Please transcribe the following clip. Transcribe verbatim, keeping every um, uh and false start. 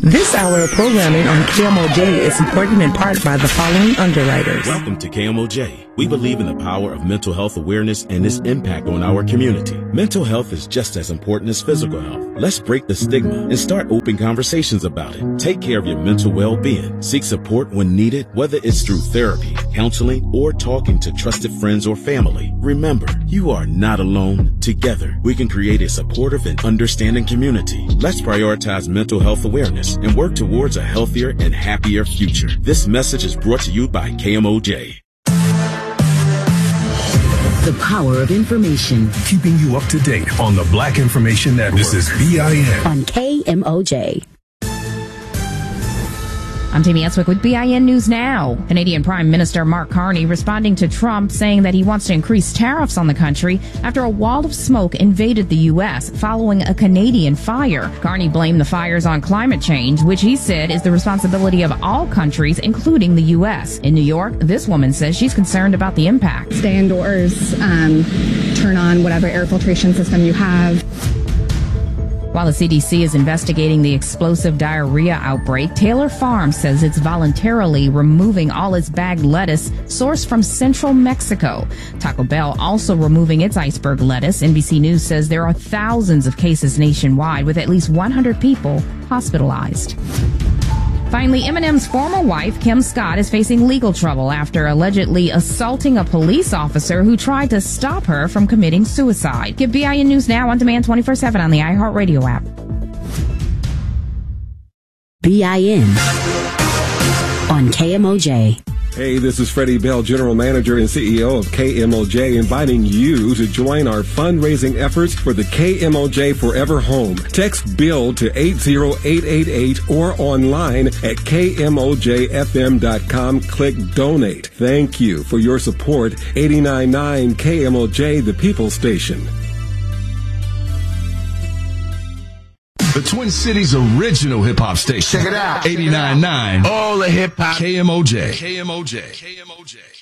This hour of programming on K M O J is supported in part by the following underwriters. Welcome to K M O J. We believe in the power of mental health awareness and its impact on our community. Mental health is just as important as physical health. Let's break the stigma and start open conversations about it. Take care of your mental well-being. Seek support when needed, whether it's through therapy, counseling, or talking to trusted friends or family. Remember, you are not alone. Together, we can create a supportive and understanding community. Let's prioritize mental health awareness and work towards a healthier and happier future. This message is brought to you by K M O J. The power of information. Keeping you up to date on the Black Information Network. This is B I N. On K M O J. I'm Tammy Eswick with B I N News Now. Canadian Prime Minister Mark Carney responding to Trump, saying that he wants to increase tariffs on the country after a wall of smoke invaded the U S following a Canadian fire. Carney blamed the fires on climate change, which he said is the responsibility of all countries, including the U S. In New York, this woman says she's concerned about the impact. Stay indoors, um, turn on whatever air filtration system you have. While the C D C is investigating the explosive diarrhea outbreak, Taylor Farms says it's voluntarily removing all its bagged lettuce sourced from central Mexico. Taco Bell also removing its iceberg lettuce. N B C News says there are thousands of cases nationwide, with at least one hundred people hospitalized. Finally, Eminem's former wife, Kim Scott, is facing legal trouble after allegedly assaulting a police officer who tried to stop her from committing suicide. Get B I N News Now on demand twenty-four seven on the iHeartRadio app. B I N on K M O J. Hey, this is Freddie Bell, General Manager and C E O of K M O J, inviting you to join our fundraising efforts for the K M O J Forever Home. Text BUILD to eight zero eight eight eight or online at K M O J F M dot com. Click Donate. Thank you for your support. eighty-nine point nine K M O J, the People Station. The Twin Cities original hip-hop station. Check it out. eighty-nine point nine. All the hip-hop. K M O J. K M O J. K M O J.